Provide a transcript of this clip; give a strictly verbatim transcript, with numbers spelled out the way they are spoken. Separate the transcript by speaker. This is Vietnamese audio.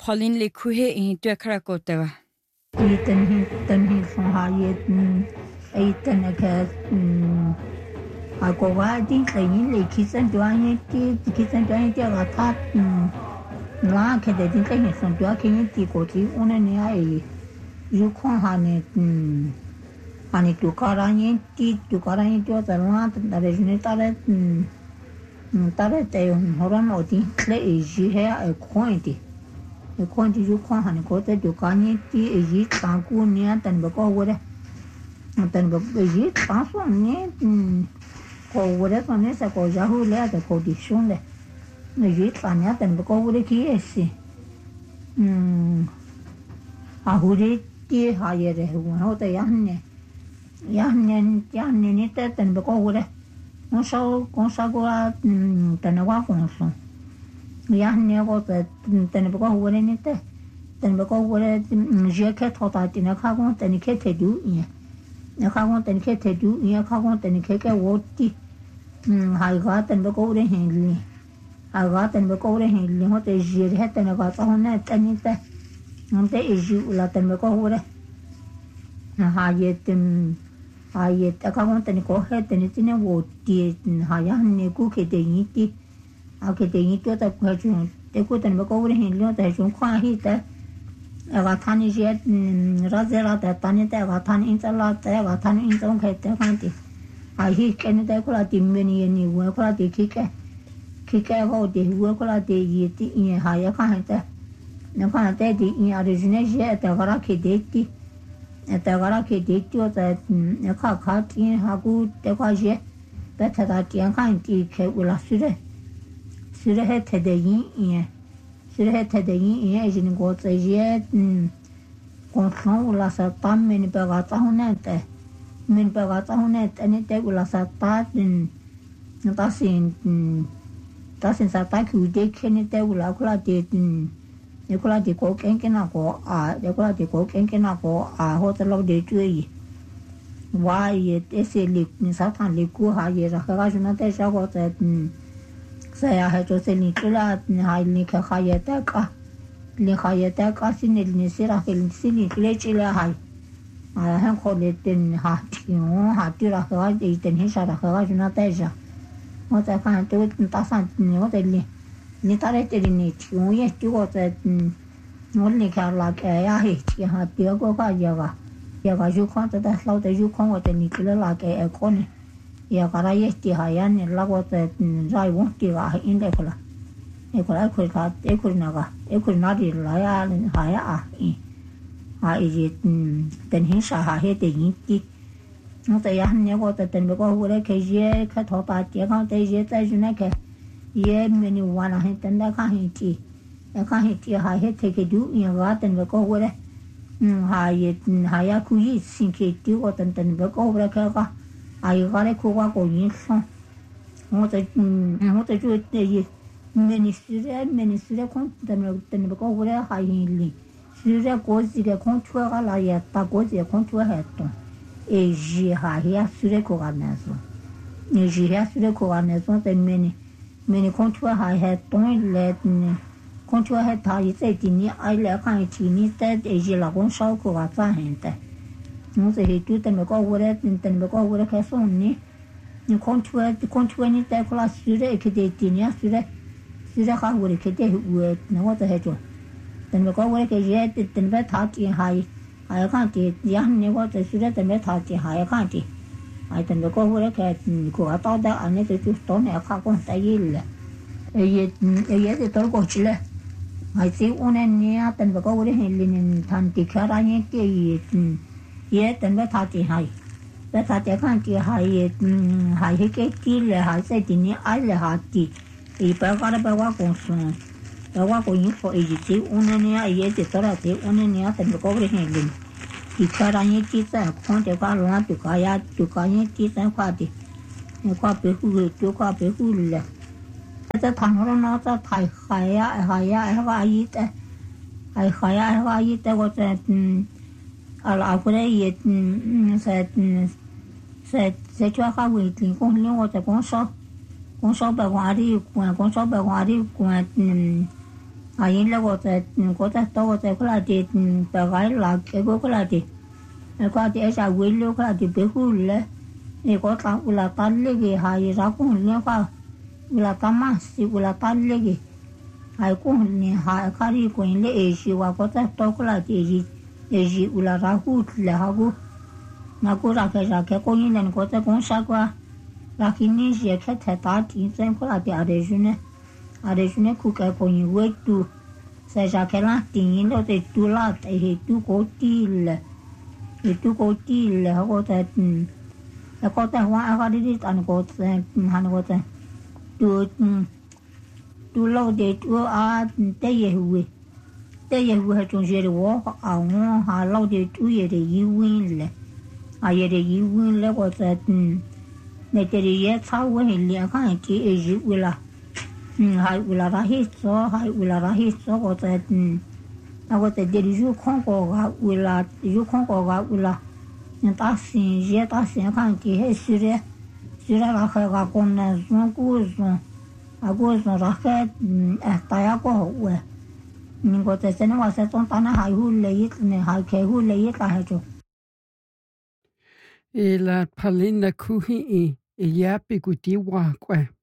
Speaker 1: Pauline le kuhe I tuakara kotawa.
Speaker 2: Iten hiten hi son hayeten iten ke a ko wa din klein le kisen duanye ti kisen duanye ti ga ta la ke de din klein son dua ke ni ti ko ti one ne ai yu kon ha ne ani tu karanye ti tu karanye ti ta la ta de ne ta le ta le te horan o ti kle e ji he e kon ti e kon ti yu kon ha ne ko te tu karanye ti e ji ta ku ne tan ba ko wo de tan ba e ji ta so ne ko wo de so ne sa ko ja hu le ta ko di shun de e ji ta ne tan ba ko wo de ki e si mm a hu de ti ha ye de hu ho te ya ne ya ne ya ne ni te tan ba ko wo de no so con sa go a tan wa con so ya ne go te tan ba ko wo de ni te tan ba ko wo de je ke to ta ti na ka go te ni ke te du ye na ka go te ni ke te du ye ka go te ni ke ke wo ti mm hai ga tan ba ko wo de hen li a ga tan ba ko wo de hen li ho te je he tan ga ta ho na ta ni te non te e ju la tan ba ko wo de na ha ye tin ha ye ta ka go te ni ko he te ni ti ne wo ti ha ya ne ku ke te ni ti a ke te ni to ta ku ju te ku tan ba ko wo de hen li ta ju kwa hi te ega thani je razera ta tani ta ega thani intala ta ega thani intong ke te kanti a hi ken ta kula ti meni ni wo kula ti kike kike go de wo kula de yi ti in ha ya kan ta na kan ta di in origine je ta gara ke de ti ta gara ke de ti o ta na ka ka ti ha gu te kwa je ta ta ta ti kan ti ke ula sure sure he te de yin in Sure te de yin e jin go tse je kon son la sa tam men pe ga ta honete men pe ga ta honete ne te la sa ta din ta sin ta sin sa ta ku de ke ne te la ku la de ne ku la de ko ken ken na ko a de ku la de ko ken ken na ko a ho te lo de tu yi wa ye te se le ni sa tan le ku ha ye ra ga ju na te sa go te sai a hecho se ni kula ni hai ni ka khaya ta ka ni khaya ta ka sin ni se ra ke sin ni le chi la hai a han ko le ten ha ti o ha ti ra ka de ten he sa ra ka ju na ta ja mo ta ka te ta san ni o te ni ni ta re te ni ti o ye ti o te no ni ka la ka ya he ti ha ti ko ka ya ga ya ga ju ko ta ta lo te ju ko o te ni kula la ke e ko ni ya cara ye ti hayan ni la go te rai wo ti ga in de kola e kola ko ka e ko na ga e ko na ri la ya ha ya a i a i je ten hin sa ha he te yin ti no te ya ne go te ten go wo le ke je ka tho pa ti ka te je ta ju na ke ye me ni wa na he ten da ka he ti e ka he ti ha he te ke du ya ga ten go wo le ha ye ha ya ku yi sin ke ti go ten ten go wo le ka ka ai ga le ko wa ko yin son mo te mo te ju te ye ministre ministre kon te me te me ko wo le ha yin li sure ko si ke kon tu ga la ya ta ko si kon tu ha to e ji ha ya sure ko ga na so e ji ya sure ko ga na so te me ni me ni kon tu ha ha to le ni kon tu ha ta yi te ti ni ai le kan ti ni te e ji la kon sha ko ga ta hen te no se he tu te me ko wo le te me ko wo le ka so ni ni kon tu kon tu ni te ko la sure ke te ti ni sure sure ka wo le ke te wo na wo te he jo te me ko wo le ke je te te me ta ti hai ai kan ti ya ni wo te sure te me ta ti hai kan ti ai te me ko wo le ke ko ga ta da ane te tu to ne ka ko ta yi le e ye e ye te to ko chi le ai si one ni a te me ko wo le he le ni tan ti ka ra ni te yi ye ten ba ta ti hai ba ta ti kan ti hai ye hai he ke ti le hai se ti ni ai le ha ti i pa ga ba wa ko so ba wa ko yin fo e ji ti una ni a ye te to ra ti una ni a ten ko re he le i ka ra ni ti sa ko te ka lo na tu ka ya tu ka ni ti sa kwa ti ni kwa pe hu tu kwa pe hu le ta thang ro na ta thai khai ya hai ya ha yi te ai khai ya ha yi te ko te ala ko le ye se se se chua ka wi tin ko ni wo te ko so ko so ba wa ri ko ko so ba wa ri ko Ai le ko te ko te to te ko la ti pe ga la ke ko ko la ti. E ko ti e sa wi lo ko la ti pe ku le. E ko ta u la ta le ge ha i ra ku le ka. U la ta ma si u la ta le ge. Ai ku ni ha ka ri ko le e si wa ko te to ko la ti ji. E ji u la ra ku le ha ku. Na ku ra ke ra ke ko ni le ko te ko sa kwa. Ra ki ni je ke te ta ti se ko la ti a de june. A de june ku ke ko ni we tu. Se ja ke la ti lo te tu la te he tu ko ti le. He tu ko ti le ha ko te e ko te wa a ka ri tan ko te han ko te. Tu tu lo de tu a te ye hu. Te ye hu ha chung je de wo a ngo ha lo de tu ye de yi win le. A ye de yi win le ko te ne te ye cha we le ka ki e ji u la. Hai u la ra hi so hai u la ra hi so ko te a ko te de ju khong ko ga u la ju khong ko ga u la. Ni ta sin je ta sin ka ki he si re. Si ra ra ka ga ko na zo ku zo. A ko zo ra ke a ta ya ko we. Ni ko te se ne wa se ton ta na hai hu le yit ne hai ke hu le yit la ha jo.
Speaker 1: Ela palina kuhi i i yapi ku diwa kwa.